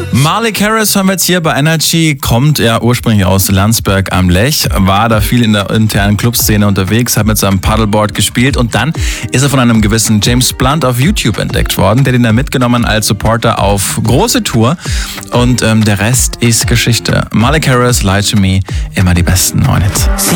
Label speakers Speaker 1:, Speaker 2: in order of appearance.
Speaker 1: Malik Harris haben wir jetzt hier bei Energy, kommt ja ursprünglich aus Landsberg am Lech, war da viel in der internen Clubszene unterwegs, hat mit seinem Paddleboard gespielt und dann ist er von einem gewissen James Blunt auf YouTube entdeckt worden, der den da mitgenommen als Supporter auf große Tour und der Rest ist Geschichte. Malik Harris, Lie to Me, immer die besten neuen Hits.